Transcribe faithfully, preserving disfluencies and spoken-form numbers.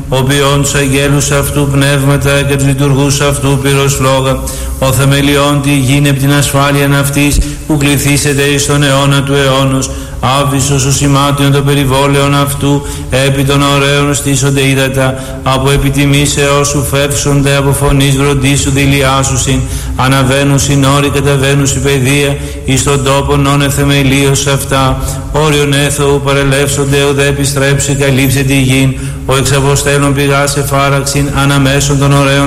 ο ποιόν τους αγγέλους αυτού πνεύματα και τους λειτουργούς αυτού πυρός λόγα, ο θεμελιών τη γη επ' την ασφάλεια αυτής, που κληθήσετε εις τον αιώνα του αιώνος, άβυσος ο σημάτιον των περιβόλαιων αυτού, επί των ωραίων στήσονται ύδατα, από επιτιμήσεώς σου φεύσονται, από φωνής βροντής σου δηλιάσουσιν, αναβαίνουν συνόροι, καταβαίνουν στην παιδεία, εις τον τόπον όν εθεμελίως αυτά, όριον έθωου παρελεύσονται, ο δε επιστρέψει καλύψε τη γην, ο εξαποστέλων πηγάς εφάραξιν, αναμέσων των ωραίων